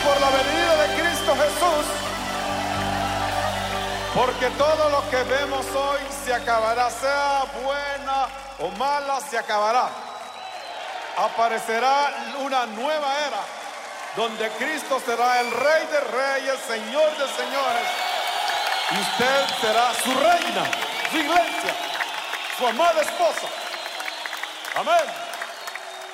por la venida de Cristo Jesús, porque todo lo que vemos hoy se acabará, sea buena o mala, se acabará. Aparecerá una nueva era donde Cristo será el Rey de Reyes, Señor de Señores, y usted será su reina, su iglesia, su amada esposa. Amén.